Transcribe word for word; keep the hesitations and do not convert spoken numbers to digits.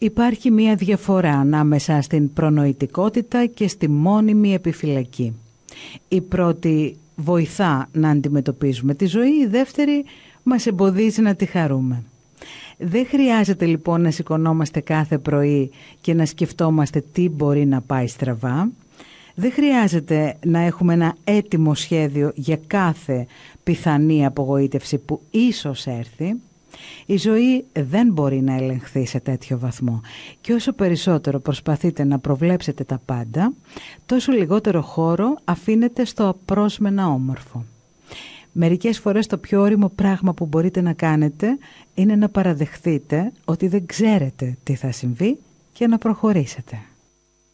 Υπάρχει μία διαφορά ανάμεσα στην προνοητικότητα και στη μόνιμη επιφυλακή. Η πρώτη βοηθά να αντιμετωπίζουμε τη ζωή, η δεύτερη μας εμποδίζει να τη χαρούμε. Δεν χρειάζεται λοιπόν να σηκωνόμαστε κάθε πρωί και να σκεφτόμαστε τι μπορεί να πάει στραβά. Δεν χρειάζεται να έχουμε ένα έτοιμο σχέδιο για κάθε πιθανή απογοήτευση που ίσως έρθει. Η ζωή δεν μπορεί να ελεγχθεί σε τέτοιο βαθμό και όσο περισσότερο προσπαθείτε να προβλέψετε τα πάντα, τόσο λιγότερο χώρο αφήνετε στο απρόσμενα όμορφο. Μερικές φορές το πιο ώριμο πράγμα που μπορείτε να κάνετε είναι να παραδεχθείτε ότι δεν ξέρετε τι θα συμβεί και να προχωρήσετε.